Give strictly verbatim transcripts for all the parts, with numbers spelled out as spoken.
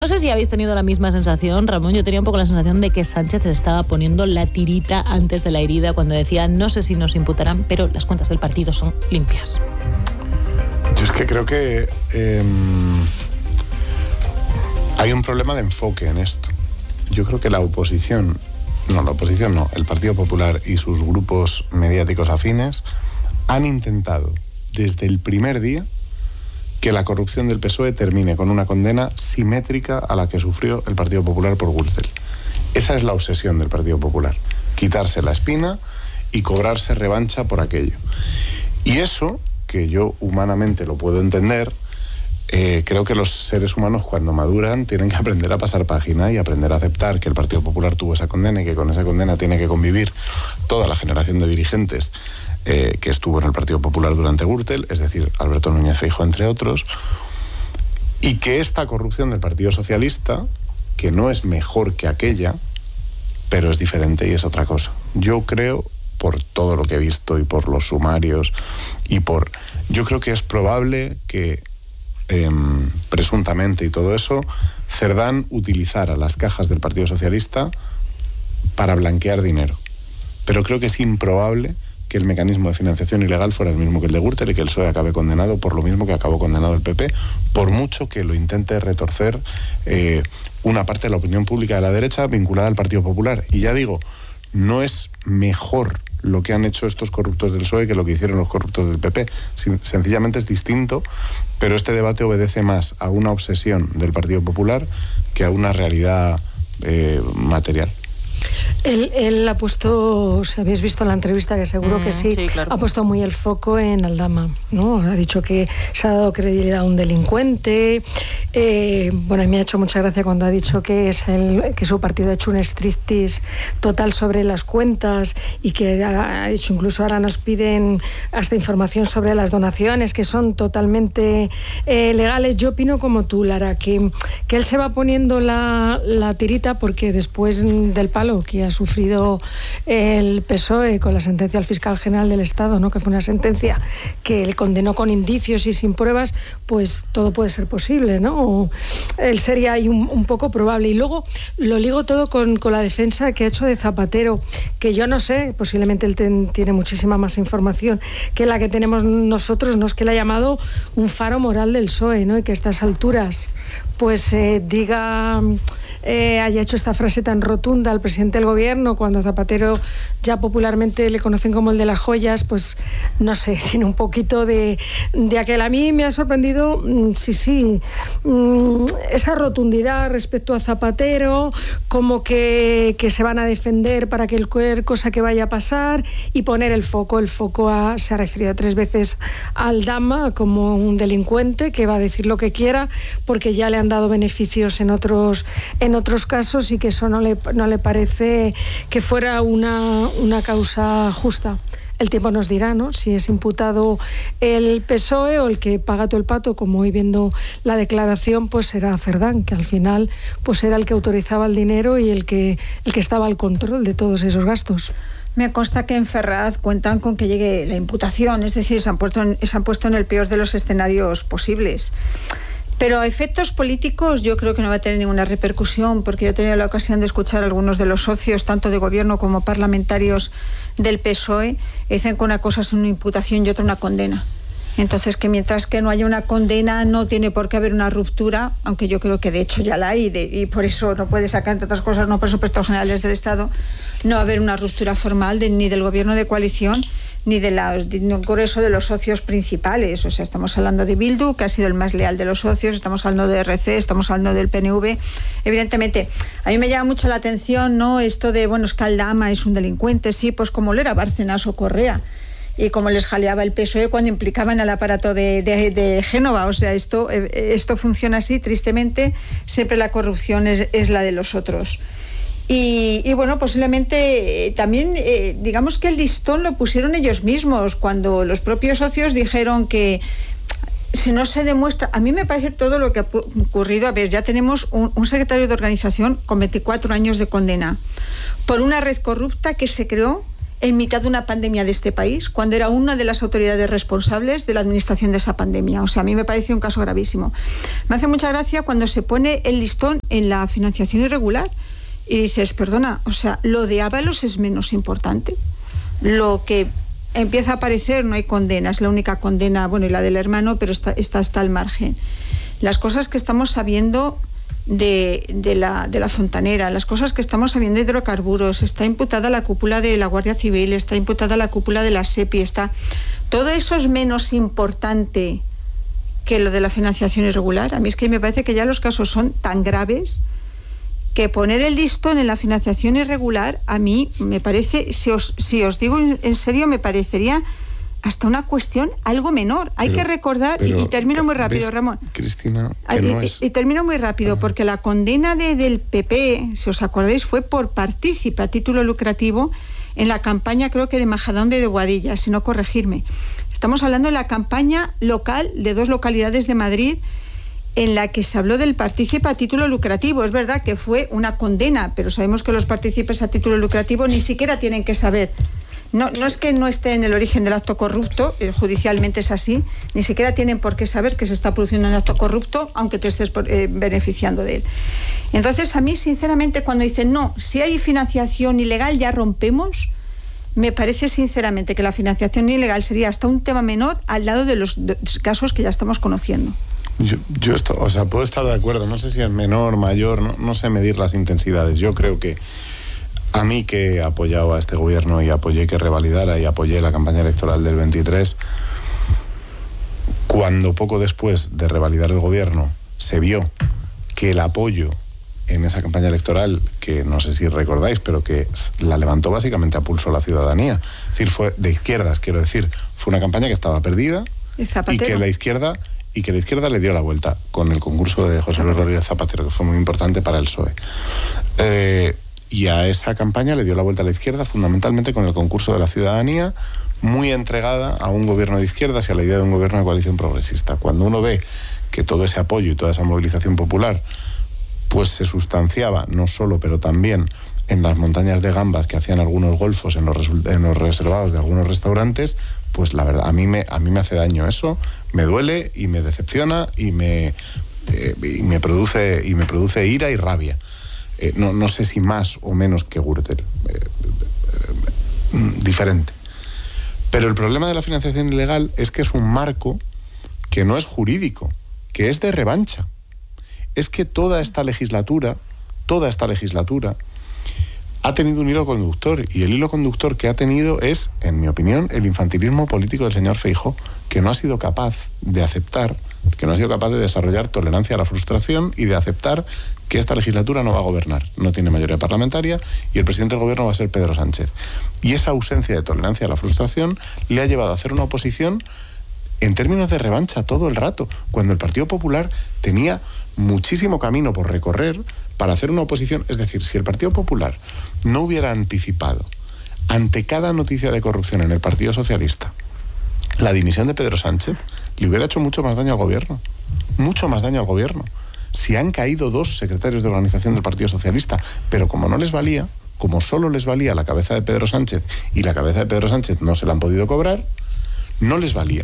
No sé si habéis tenido la misma sensación, Ramón. Yo tenía un poco la sensación de que Sánchez estaba poniendo la tirita antes de la herida cuando decía, no sé si nos imputarán, pero las cuentas del partido son limpias. Yo es que creo que eh, hay un problema de enfoque en esto. Yo creo que la oposición, no, la oposición no, el Partido Popular y sus grupos mediáticos afines han intentado desde el primer día que la corrupción del P S O E termine con una condena simétrica a la que sufrió el Partido Popular por Gürtel. Esa es la obsesión del Partido Popular, quitarse la espina y cobrarse revancha por aquello. Y eso, que yo humanamente lo puedo entender, eh, creo que los seres humanos cuando maduran tienen que aprender a pasar página y aprender a aceptar que el Partido Popular tuvo esa condena y que con esa condena tiene que convivir toda la generación de dirigentes Eh, que estuvo en el Partido Popular durante Gürtel, es decir, Alberto Núñez Feijóo, entre otros, y que esta corrupción del Partido Socialista, que no es mejor que aquella, pero es diferente y es otra cosa. Yo creo, por todo lo que he visto y por los sumarios, y por... Yo creo que es probable que, eh, presuntamente y todo eso, Cerdán utilizara las cajas del Partido Socialista para blanquear dinero. Pero creo que es improbable que el mecanismo de financiación ilegal fuera el mismo que el de Gürtel y que el P S O E acabe condenado por lo mismo que acabó condenado el P P, por mucho que lo intente retorcer eh, una parte de la opinión pública de la derecha vinculada al Partido Popular. Y ya digo, no es mejor lo que han hecho estos corruptos del P S O E que lo que hicieron los corruptos del P P. Sencillamente es distinto, pero este debate obedece más a una obsesión del Partido Popular que a una realidad eh, material. Él, él ha puesto, si habéis visto la entrevista, que seguro mm, que sí, sí claro. Ha puesto muy el foco en Aldama, ¿no? Ha dicho que se ha dado credibilidad a un delincuente. Eh, bueno, a mí me ha hecho mucha gracia cuando ha dicho que es el, que su partido ha hecho un striptease total sobre las cuentas y que ha dicho, incluso ahora nos piden hasta información sobre las donaciones, que son totalmente eh, legales. Yo opino como tú, Lara, que, que él se va poniendo la, la tirita porque después del palo que ha sufrido el P S O E con la sentencia del fiscal general del Estado, ¿no? Que fue una sentencia que le condenó con indicios y sin pruebas, pues todo puede ser posible, ¿no? Él sería ahí un, un poco probable. Y luego lo ligo todo con, con la defensa que ha hecho de Zapatero, que yo no sé, posiblemente él ten, tiene muchísima más información que la que tenemos nosotros, ¿no? Es que le ha llamado un faro moral del P S O E, ¿no? Y que a estas alturas pues eh, diga, eh, haya hecho esta frase tan rotunda al presidente del gobierno, cuando Zapatero ya popularmente le conocen como el de las joyas, pues no sé, tiene un poquito de, de aquel. A mí me ha sorprendido, sí, sí, esa rotundidad respecto a Zapatero, como que, que se van a defender para que cualquier cosa que vaya a pasar y poner el foco, el foco a, se ha referido tres veces a Aldama como un delincuente que va a decir lo que quiera porque ya le han dado beneficios en otros en otros casos y que eso no le, no le parece que fuera una, una causa justa. El tiempo nos dirá, ¿no?, si es imputado el P S O E o el que paga todo el pato, como hoy viendo la declaración, pues será Cerdán, que al final pues era el que autorizaba el dinero y el que, el que estaba al control de todos esos gastos. Me consta que en Ferraz cuentan con que llegue la imputación, es decir, se han puesto en, se han puesto en el peor de los escenarios posibles. Pero a efectos políticos yo creo que no va a tener ninguna repercusión, porque yo he tenido la ocasión de escuchar a algunos de los socios, tanto de gobierno como parlamentarios del P S O E, y dicen que una cosa es una imputación y otra una condena. Entonces, que mientras que no haya una condena no tiene por qué haber una ruptura, aunque yo creo que de hecho ya la hay, de, y por eso no puede sacar, entre otras cosas, no presupuestos generales del Estado, no va a haber una ruptura formal de, ni del gobierno de coalición ni de la, de un grueso de los socios principales. O sea, estamos hablando de Bildu, que ha sido el más leal de los socios, estamos hablando de R C, estamos hablando del P N V. Evidentemente, a mí me llama mucho la atención, ¿no?, esto de, bueno, es que Aldama es un delincuente, sí, pues como lo era Bárcenas o Correa, y como les jaleaba el P S O E cuando implicaban al aparato de, de, de Génova. O sea, esto, esto funciona así, tristemente, siempre la corrupción es, es la de los otros. Y, y bueno, posiblemente eh, también, eh, digamos que el listón lo pusieron ellos mismos, cuando los propios socios dijeron que si no se demuestra, a mí me parece todo lo que ha ocurrido. A ver, ya tenemos un, un secretario de organización con veinticuatro años de condena por una red corrupta que se creó en mitad de una pandemia de este país, cuando era una de las autoridades responsables de la administración de esa pandemia. O sea, a mí me parece un caso gravísimo. Me hace mucha gracia cuando se pone el listón en la financiación irregular y dices, perdona, o sea, lo de Ábalos es menos importante. Lo que empieza a aparecer, no hay condena, es la única condena, bueno, y la del hermano, pero está, está hasta al margen. Las cosas que estamos sabiendo de, de, la, de la Fontanera, las cosas que estamos sabiendo de hidrocarburos, está imputada la cúpula de la Guardia Civil, está imputada la cúpula de la SEPI, está... Todo eso es menos importante que lo de la financiación irregular. A mí es que me parece que ya los casos son tan graves que poner el listón en la financiación irregular, a mí me parece, si os, si os digo en serio, me parecería hasta una cuestión algo menor. Hay pero, que recordar, pero, y, y termino muy rápido, ¿ves, Ramón? Cristina, que y, no es... y termino muy rápido, Ajá. porque la condena de, del P P, si os acordáis, fue por partícipe a título lucrativo en la campaña, creo que de Majadahonda y de Boadilla, si no corregirme. Estamos hablando de la campaña local de dos localidades de Madrid en la que se habló del partícipe a título lucrativo. Es verdad que fue una condena, pero sabemos que los partícipes a título lucrativo ni siquiera tienen que saber. No, no es que no esté en el origen del acto corrupto, eh, judicialmente es así, ni siquiera tienen por qué saber que se está produciendo un acto corrupto, aunque te estés eh, beneficiando de él. Entonces, a mí, sinceramente, cuando dicen, no, si hay financiación ilegal ya rompemos, me parece, sinceramente, que la financiación ilegal sería hasta un tema menor al lado de los, de los casos que ya estamos conociendo. Yo, yo esto, o sea, puedo estar de acuerdo, no sé si es menor, mayor, no, no sé medir las intensidades. Yo creo que a mí, que he apoyado a este gobierno y apoyé que revalidara y apoyé la campaña electoral del veintitrés, cuando poco después de revalidar el gobierno se vio que el apoyo en esa campaña electoral, que no sé si recordáis, pero que la levantó básicamente a pulso la ciudadanía, es decir, fue de izquierdas, quiero decir, fue una campaña que estaba perdida y que la izquierda y que la izquierda le dio la vuelta con el concurso de José Luis Rodríguez Zapatero, que fue muy importante para el P S O E. Eh, y a esa campaña le dio la vuelta a la izquierda fundamentalmente con el concurso de la ciudadanía, muy entregada a un gobierno de izquierdas y a la idea de un gobierno de coalición progresista. Cuando uno ve que todo ese apoyo y toda esa movilización popular pues se sustanciaba, no solo, pero también en las montañas de gambas que hacían algunos golfos en los, en los reservados de algunos restaurantes, pues la verdad, a mí me, a mí me hace daño eso, me duele y me decepciona y me, eh, y me, produce, y me produce ira y rabia. Eh, no, no sé si más o menos que Gürtel, eh, eh, diferente. Pero el problema de la financiación ilegal es que es un marco que no es jurídico, que es de revancha. Es que toda esta legislatura, toda esta legislatura ha tenido un hilo conductor, y el hilo conductor que ha tenido es, en mi opinión, el infantilismo político del señor Feijóo, que no ha sido capaz de aceptar, que no ha sido capaz de desarrollar tolerancia a la frustración y de aceptar que esta legislatura no va a gobernar, no tiene mayoría parlamentaria y el presidente del gobierno va a ser Pedro Sánchez. Y esa ausencia de tolerancia a la frustración le ha llevado a hacer una oposición en términos de revancha todo el rato, cuando el Partido Popular tenía muchísimo camino por recorrer para hacer una oposición. Es decir, si el Partido Popular no hubiera anticipado ante cada noticia de corrupción en el Partido Socialista la dimisión de Pedro Sánchez, le hubiera hecho mucho más daño al gobierno, mucho más daño al gobierno. Si han caído dos secretarios de organización del Partido Socialista, pero como no les valía, como solo les valía la cabeza de Pedro Sánchez y la cabeza de Pedro Sánchez no se la han podido cobrar, no les valía.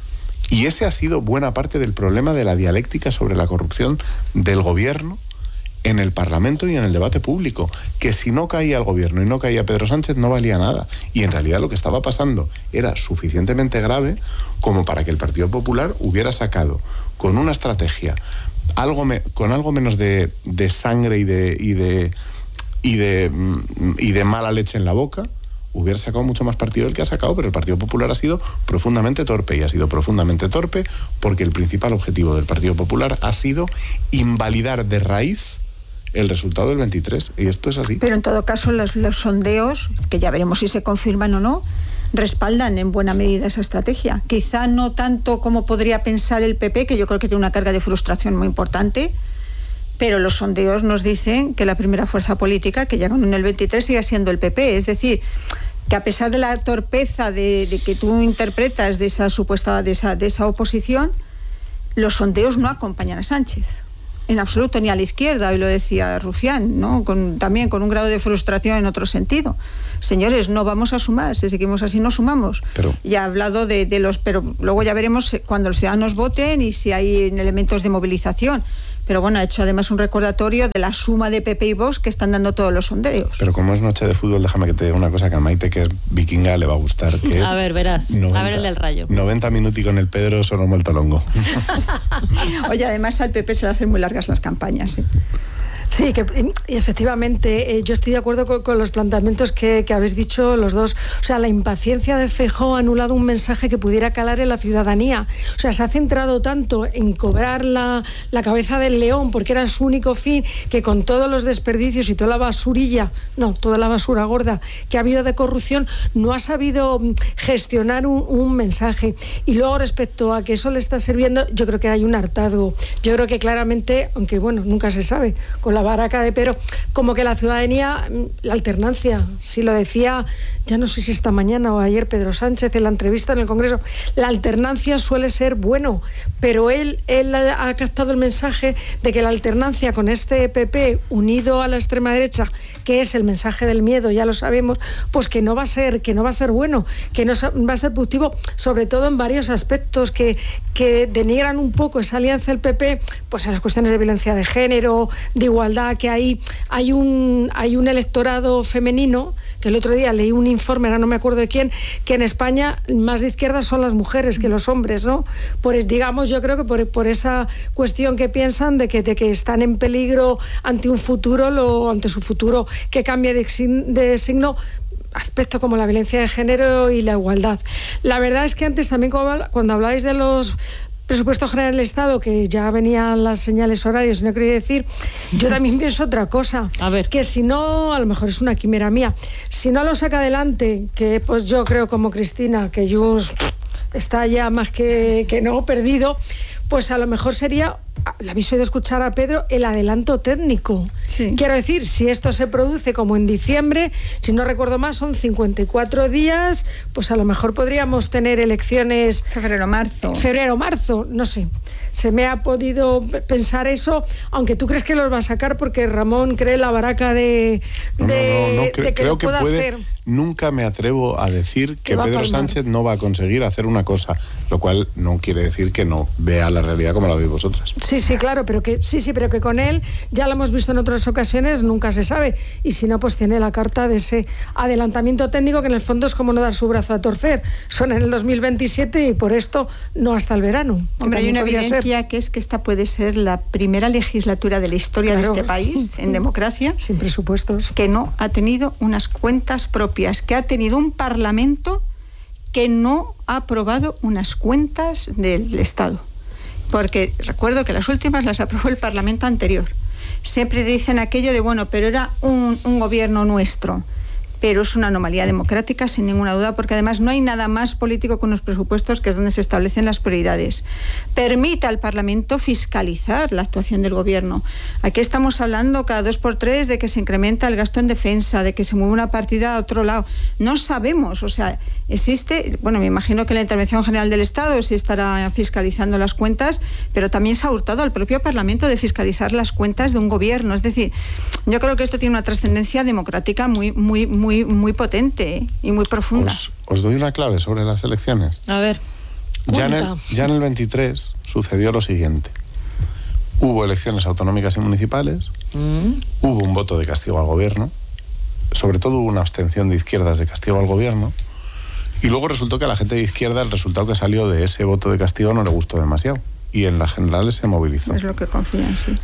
Y ese ha sido buena parte del problema de la dialéctica sobre la corrupción del gobierno en el Parlamento y en el debate público, que si no caía el gobierno y no caía Pedro Sánchez no valía nada. Y en realidad lo que estaba pasando era suficientemente grave como para que el Partido Popular hubiera sacado con una estrategia algo me, con algo menos de, de sangre y de, y de y de y de mala leche en la boca, hubiera sacado mucho más partido del que ha sacado. Pero el Partido Popular ha sido profundamente torpe, y ha sido profundamente torpe porque el principal objetivo del Partido Popular ha sido invalidar de raíz el resultado del veintitrés, y esto es así. Pero en todo caso los, los sondeos, que ya veremos si se confirman o no, respaldan en buena medida esa estrategia. Quizá no tanto como podría pensar el P P, que yo creo que tiene una carga de frustración muy importante, pero los sondeos nos dicen que la primera fuerza política que llega en el veintitrés sigue siendo el P P. Es decir, que a pesar de la torpeza de, de que tú interpretas de esa supuesta de esa, de esa oposición, los sondeos no acompañan a Sánchez. en absoluto, ni a la izquierda, hoy lo decía Rufián, ¿no? Con, también con un grado de frustración en otro sentido. Señores, no vamos a sumar, si seguimos así no sumamos. Pero, ya ha hablado de, de los, pero luego ya veremos cuando los ciudadanos voten y si hay elementos de movilización. Pero bueno, ha hecho además un recordatorio de la suma de P P y Vox que están dando todos los sondeos. Pero como es noche de fútbol, déjame que te diga una cosa que a Maite, que es vikinga, le va a gustar. Que es a ver, verás. noventa, a ver el del Rayo. noventa minutos con el Pedro solo molto longo. Oye, además al P P se le hacen muy largas las campañas, ¿eh? Sí, que y efectivamente eh, yo estoy de acuerdo con, con los planteamientos que, que habéis dicho los dos. O sea, la impaciencia de Feijóo ha anulado un mensaje que pudiera calar en la ciudadanía. O sea, se ha centrado tanto en cobrar la, la cabeza del león porque era su único fin, que con todos los desperdicios y toda la basurilla, no, toda la basura gorda que ha habido de corrupción, no ha sabido gestionar un, un mensaje. Y luego respecto a que eso le está sirviendo, yo creo que hay un hartazgo. Yo creo que claramente, aunque bueno, nunca se sabe, con la baraca de Pedro, como que la ciudadanía, la alternancia, si lo decía, ya no sé si esta mañana o ayer Pedro Sánchez en la entrevista en el Congreso, la alternancia suele ser bueno, pero él, él ha captado el mensaje de que la alternancia con este P P unido a la extrema derecha, que es el mensaje del miedo, ya lo sabemos, pues que no va a ser, que no va a ser bueno, que no va a ser productivo, sobre todo en varios aspectos que, que denigran un poco esa alianza del P P, pues en las cuestiones de violencia de género, de igualdad, que hay, hay, un, hay un electorado femenino, que el otro día leí un informe, ahora no me acuerdo de quién, que en España más de izquierda son las mujeres que los hombres, ¿no? Pues digamos, yo creo que por, por esa cuestión que piensan de que, de que están en peligro ante un futuro, lo, ante su futuro que cambie de, de signo, aspectos como la violencia de género y la igualdad. La verdad es que antes también cuando hablabais de los presupuesto general del Estado, que ya venían las señales horarias, no quería decir, yo también pienso otra cosa. A ver. Que si no, a lo mejor es una quimera mía, si no lo saca adelante, que pues yo creo como Cristina, que Junts está ya más que, que no perdido, pues a lo mejor sería, le habéis oído escuchar a Pedro, el adelanto técnico. Sí. Quiero decir, si esto se produce como en diciembre, si no recuerdo más, son cincuenta y cuatro días, pues a lo mejor podríamos tener elecciones... Febrero-marzo. Febrero-marzo, no sé. Se me ha podido pensar eso, aunque tú crees que los va a sacar porque Ramón cree la baraca de, de, no, no, no, no, cre- de que creo lo que pueda puede, hacer. Nunca me atrevo a decir que Pedro Sánchez no va a conseguir hacer una cosa, lo cual no quiere decir que no vea la realidad como la veis vosotras. Sí, sí, claro, pero que sí, sí, pero que con él, ya lo hemos visto en otras ocasiones, nunca se sabe. Y si no, pues tiene la carta de ese adelantamiento técnico que en el fondo es como no dar su brazo a torcer. Son en el dos mil veintisiete y por esto no hasta el verano. Hombre, hay una evidencia ser. que es que esta puede ser la primera legislatura de la historia claro. de este país, en democracia, sin presupuestos, que no ha tenido unas cuentas propias, que ha tenido un Parlamento que no ha aprobado unas cuentas del Estado. Porque recuerdo que las últimas las aprobó el Parlamento anterior. Siempre dicen aquello de, bueno, pero era un, un gobierno nuestro. Pero es una anomalía democrática, sin ninguna duda, porque además no hay nada más político con los presupuestos, que es donde se establecen las prioridades. Permita al Parlamento fiscalizar la actuación del Gobierno. Aquí estamos hablando cada dos por tres de que se incrementa el gasto en defensa, de que se mueve una partida a otro lado. No sabemos, o sea, existe, bueno, me imagino que la Intervención General del Estado sí estará fiscalizando las cuentas, pero también se ha hurtado al propio Parlamento de fiscalizar las cuentas de un Gobierno. Es decir, yo creo que esto tiene una trascendencia democrática muy, muy, muy Muy, muy potente ¿eh? y muy profunda. Os, os doy una clave sobre las elecciones. A ver. Ya en, el, ya en el veintitrés sucedió lo siguiente. Hubo elecciones autonómicas y municipales, mm. hubo un voto de castigo al gobierno, sobre todo hubo una abstención de izquierdas de castigo al gobierno, y luego resultó que a la gente de izquierda el resultado que salió de ese voto de castigo no le gustó demasiado, y en las generales se movilizó. Es lo que confían, sí.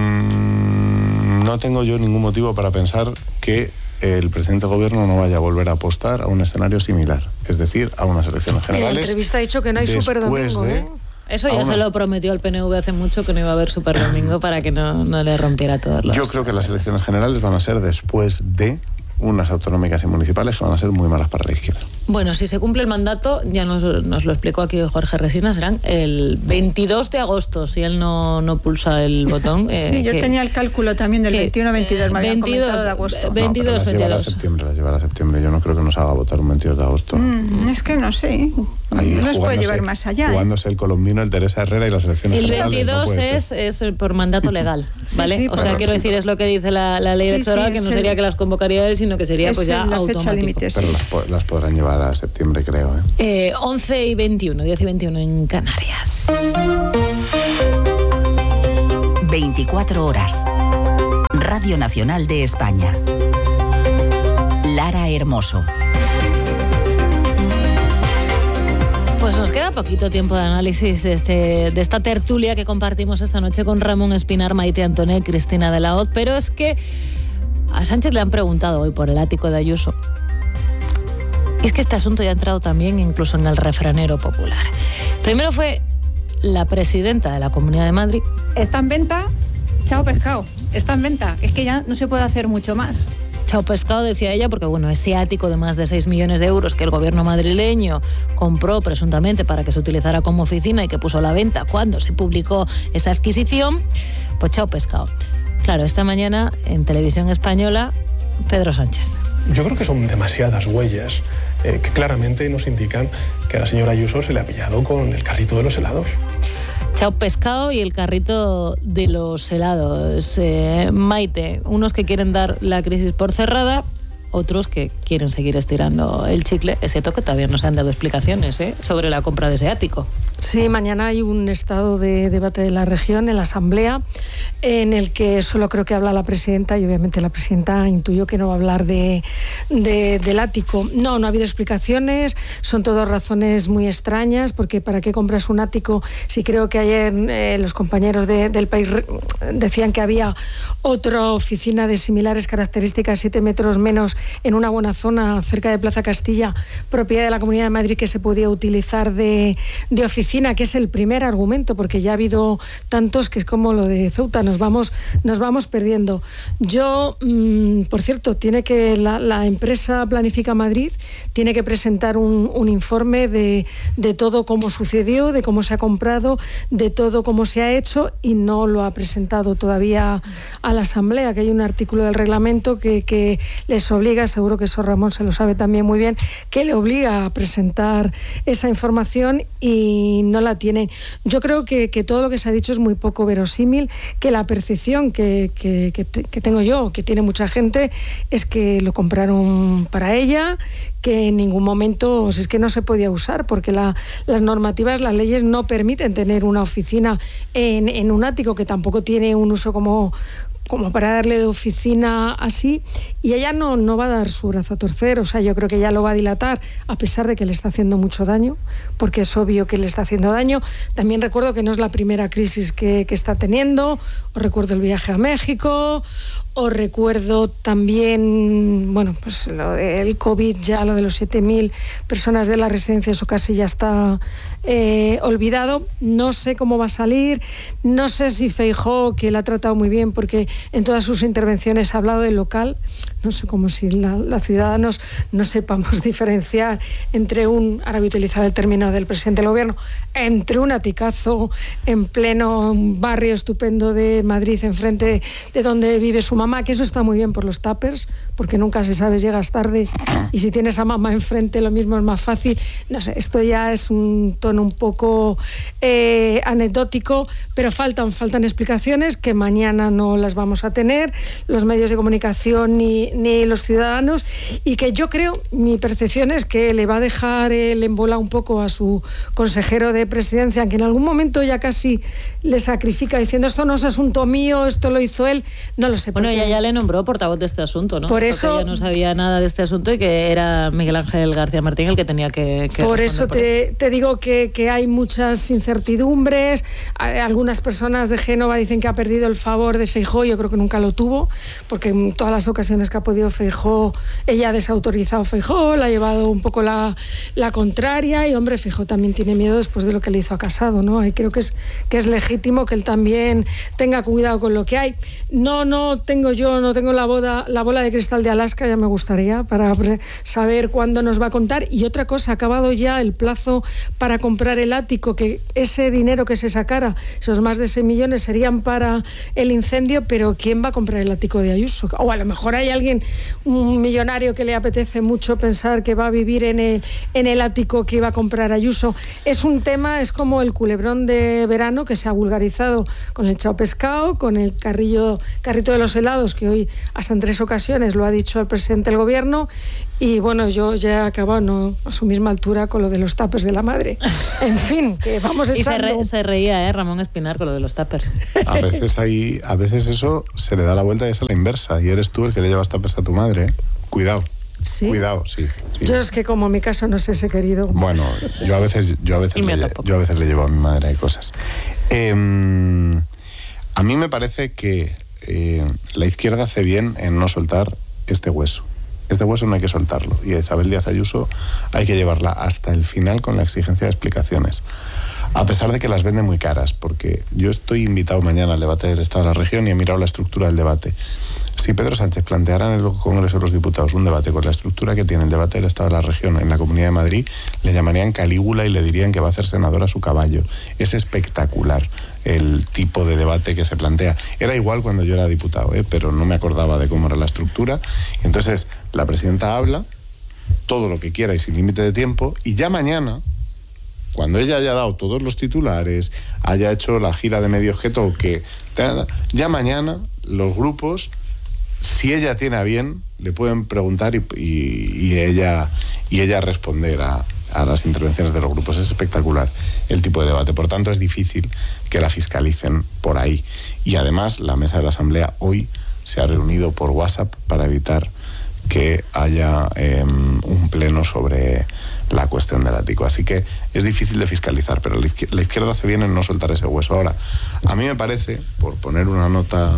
Mm, no tengo yo ningún motivo para pensar que el presidente del gobierno no vaya a volver a apostar a un escenario similar, es decir, a unas elecciones generales. En la entrevista ha dicho que no hay superdomingo, de, ¿eh? Eso ya una... se lo prometió el P N V hace mucho, que no iba a haber superdomingo para que no, no le rompiera todos los... Yo creo que las elecciones generales van a ser después de unas autonómicas y municipales que van a ser muy malas para la izquierda. Bueno, si se cumple el mandato, ya nos, nos lo explicó aquí Jorge Resina, serán el veintidós de agosto, si él no, no pulsa el botón. Eh, sí, yo que, tenía el cálculo también del veintiuno veintidós, me habían comentado de agosto. veintidós, no, las llevará a septiembre, las llevará a septiembre. Yo no creo que nos haga votar un veintidós de agosto. Mm, es que no sé. Ahí no los puede llevar más allá. Jugándose ¿eh? el colombino, el Teresa Herrera y las elecciones el generales. veintidós no es, es por mandato legal, ¿vale? Sí, sí, o sea, quiero sí, decir, es lo que dice la, la ley sí, electoral, sí, que no sería el, que las convocaría él, sino que sería pues ya automático. Límite, sí. Pero las, las podrán llevar a septiembre, creo. ¿eh? Eh, once y veintiuno, diez y veintiuno en Canarias. veinticuatro horas. Radio Nacional de España. Lara Hermoso. Pues nos queda poquito tiempo de análisis de, este, de esta tertulia que compartimos esta noche con Ramón Espinar, Maite Antonet, Cristina de la Hoz, pero es que a Sánchez le han preguntado hoy por el ático de Ayuso. Y es que este asunto ya ha entrado también incluso en el refranero popular. Primero fue la presidenta de la Comunidad de Madrid. Está en venta, chao pescado, está en venta. Es que ya no se puede hacer mucho más. Chao pescado, decía ella, porque bueno, ese ático de más de seis millones de euros que el gobierno madrileño compró presuntamente para que se utilizara como oficina y que puso a la venta cuando se publicó esa adquisición, pues chao pescado. Claro, esta mañana en Televisión Española, Pedro Sánchez. Yo creo que son demasiadas huellas eh, que claramente nos indican que a la señora Ayuso se le ha pillado con el carrito de los helados. Chao pescado y el carrito de los helados. Eh, Maite, unos que quieren dar la crisis por cerrada, otros que quieren seguir estirando el chicle. Es cierto que todavía no se han dado explicaciones ¿eh? sobre la compra de ese ático. Sí, mañana hay un estado de debate de la región en la Asamblea en el que solo creo que habla la presidenta y obviamente la presidenta intuyó que no va a hablar de, de, del ático. No, no ha habido explicaciones, son todas razones muy extrañas porque ¿para qué compras un ático? Si creo que ayer eh, los compañeros de, del país decían que había otra oficina de similares características, siete metros menos, en una buena zona cerca de Plaza Castilla, propiedad de la Comunidad de Madrid, que se podía utilizar de, de oficina, que es el primer argumento, porque ya ha habido tantos que es como lo de Ceuta, nos vamos, nos vamos perdiendo. Yo, mmm, por cierto, tiene que la, la empresa Planifica Madrid tiene que presentar un, un informe de, de todo cómo sucedió, de cómo se ha comprado, de todo cómo se ha hecho, y no lo ha presentado todavía a la Asamblea, que hay un artículo del reglamento que, que les obliga, seguro que eso Ramón se lo sabe también muy bien, que le obliga a presentar esa información y no la tiene. Yo creo que, que todo lo que se ha dicho es muy poco verosímil, que la percepción que, que, que, que tengo yo, que tiene mucha gente, es que lo compraron para ella, que en ningún momento, o sea, es que no se podía usar, porque la, las normativas, las leyes no permiten tener una oficina en, en un ático, que tampoco tiene un uso como... como para darle de oficina así, y ella no, no va a dar su brazo a torcer, o sea, yo creo que ella lo va a dilatar, a pesar de que le está haciendo mucho daño, porque es obvio que le está haciendo daño. También recuerdo que no es la primera crisis que, que está teniendo, os recuerdo el viaje a México, os recuerdo también, bueno, pues lo del COVID, ya lo de los siete mil personas de la residencia, eso casi ya está eh, olvidado. No sé cómo va a salir, no sé si Feijóo, que la ha tratado muy bien, porque en todas sus intervenciones ha hablado del local, no sé, como si la, la ciudadanos no sepamos diferenciar entre un, ahora voy a utilizar el término del presidente del gobierno, entre un aticazo en pleno barrio estupendo de Madrid, enfrente de, de donde vive su mamá, que eso está muy bien por los tuppers, porque nunca se sabe, llegas tarde y si tienes a mamá enfrente lo mismo es más fácil. No sé, esto ya es un tono un poco eh, anecdótico, pero faltan, faltan explicaciones que mañana no las vamos a tener, los medios de comunicación ni, ni los ciudadanos, y que yo creo, mi percepción es que le va a dejar el embola un poco a su consejero de presidencia, que en algún momento ya casi le sacrifica diciendo esto no es asunto mío, esto lo hizo él, no lo sé. Bueno, ella ya le nombró portavoz de este asunto, ¿no? Por eso porque ella no sabía nada de este asunto y que era Miguel Ángel García Martín el que tenía que, que por eso por te, te digo que, que hay muchas incertidumbres. Algunas personas de Génova dicen que ha perdido el favor de Feijóo, yo creo que nunca lo tuvo, porque en todas las ocasiones que ha podido Feijóo, ella ha desautorizado a Feijóo, le ha llevado un poco la, la contraria, y hombre, Feijóo también tiene miedo después de lo que le hizo a Casado, ¿no? Y creo que es, que es legítimo que él también tenga cuidado con lo que hay. No, no tengo yo, no tengo la, boda, la bola de cristal de Alaska, ya me gustaría, para saber cuándo nos va a contar. Y otra cosa, ha acabado ya el plazo para comprar el ático, que ese dinero que se sacara, esos más de seis millones, serían para el incendio, pero ¿quién va a comprar el ático de Ayuso? O a lo mejor hay alguien, un millonario, que le apetece mucho pensar que va a vivir en el, en el ático que iba a comprar Ayuso. Es un tema, es como el culebrón de verano, que se ha vulgarizado con el chao pescado, con el carrillo, carrito de los helados, que hoy hasta en tres ocasiones lo ha dicho el presidente del gobierno, y bueno, yo ya he acabado, no, a su misma altura, con lo de los tuppers de la madre. En fin, que vamos echando... Y se, re, se reía, ¿eh? Ramón Espinar, con lo de los tuppers. A veces ahí, a veces eso se le da la vuelta y es a la inversa, y eres tú el que le llevas tuppers a tu madre, ¿eh? Cuidado. ¿Sí? Cuidado, sí, sí. Yo es que como en mi caso no sé ese querido. Bueno, yo a veces, yo a veces, le, yo a veces le llevo a mi madre cosas. Eh, a mí me parece que eh, la izquierda hace bien en no soltar este hueso. Este hueso no hay que soltarlo, y a Isabel Díaz Ayuso hay que llevarla hasta el final con la exigencia de explicaciones, a pesar de que las vende muy caras, porque yo estoy invitado mañana al debate del Estado de la Región y he mirado la estructura del debate. Si Pedro Sánchez planteara en el Congreso de los Diputados un debate con la estructura que tiene el debate del Estado de la Región en la Comunidad de Madrid, le llamarían Calígula y le dirían que va a hacer senador a su caballo. Es espectacular el tipo de debate que se plantea. Era igual cuando yo era diputado, ¿eh? Pero no me acordaba de cómo era la estructura. Entonces, la presidenta habla todo lo que quiera y sin límite de tiempo, y ya mañana, cuando ella haya dado todos los titulares, haya hecho la gira de medio objeto, que ya mañana los grupos, si ella tiene a bien, le pueden preguntar y, y, y ella y ella responder a, a las intervenciones de los grupos. Es espectacular el tipo de debate. Por tanto, es difícil que la fiscalicen por ahí. Y además, la mesa de la Asamblea hoy se ha reunido por WhatsApp para evitar que haya eh, un pleno sobre la cuestión del ático. Así que es difícil de fiscalizar, pero la izquierda, la izquierda hace bien en no soltar ese hueso. Ahora, a mí me parece, por poner una nota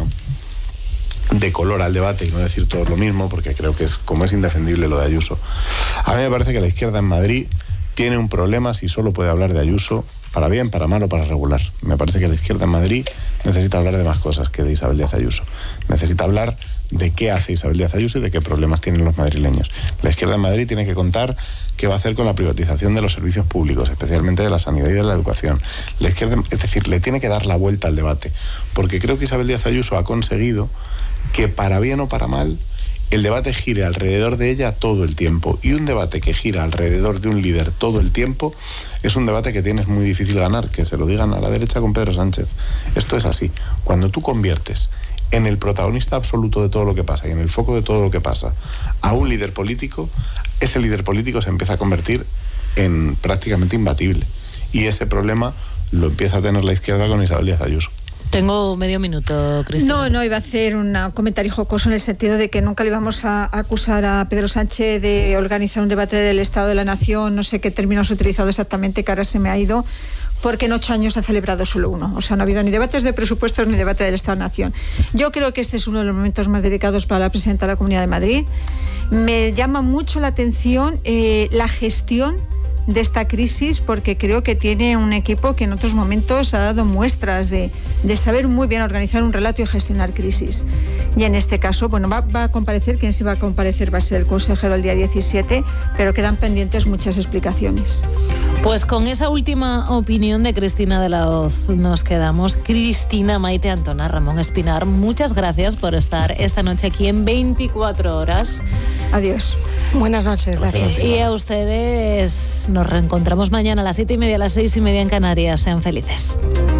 de color al debate y no decir todo lo mismo, porque creo que es como es indefendible lo de Ayuso, a mí me parece que la izquierda en Madrid tiene un problema si solo puede hablar de Ayuso, para bien, para mal o para regular. Me parece que la izquierda en Madrid necesita hablar de más cosas que de Isabel Díaz Ayuso. Necesita hablar de qué hace Isabel Díaz Ayuso y de qué problemas tienen los madrileños. La izquierda en Madrid tiene que contar qué va a hacer con la privatización de los servicios públicos, especialmente de la sanidad y de la educación. La izquierda, es decir, le tiene que dar la vuelta al debate, porque creo que Isabel Díaz Ayuso ha conseguido que, para bien o para mal, el debate gire alrededor de ella todo el tiempo. Y un debate que gira alrededor de un líder todo el tiempo es un debate que tienes muy difícil ganar, que se lo digan a la derecha con Pedro Sánchez. Esto es así. Cuando tú conviertes en el protagonista absoluto de todo lo que pasa y en el foco de todo lo que pasa a un líder político, ese líder político se empieza a convertir en prácticamente imbatible. Y ese problema lo empieza a tener la izquierda con Isabel Díaz Ayuso. Tengo medio minuto, Cristina. No, no, iba a hacer un comentario jocoso en el sentido de que nunca le íbamos a acusar a Pedro Sánchez de organizar un debate del Estado de la Nación, no sé qué términos ha utilizado exactamente, que ahora se me ha ido, porque en ocho años ha celebrado solo uno. O sea, no ha habido ni debates de presupuestos ni debate del Estado de la Nación. Yo creo que este es uno de los momentos más delicados para la presidenta de la Comunidad de Madrid. Me llama mucho la atención eh, la gestión de esta crisis, porque creo que tiene un equipo que en otros momentos ha dado muestras de, de saber muy bien organizar un relato y gestionar crisis. Y en este caso, bueno, va, va a comparecer, quien sí va a comparecer va a ser el consejero el día diecisiete, pero quedan pendientes muchas explicaciones. Pues con esa última opinión de Cristina de la Hoz nos quedamos. Cristina, Maite Antona, Ramón Espinar, muchas gracias por estar esta noche aquí en veinticuatro horas. Adiós. Buenas noches, gracias. Y a ustedes nos reencontramos mañana a las siete y media, a las seis y media en Canarias. Sean felices.